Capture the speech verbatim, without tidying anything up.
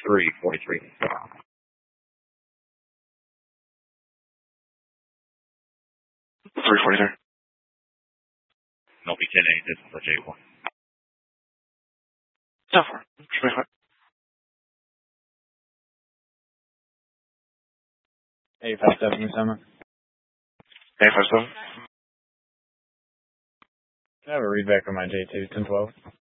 three forty-three. three forty-three. No, be ten eight, this is a J one. So far. Should be fine. eight five seven, Usama. eight five seven. I have a read back on my J two, ten twelve.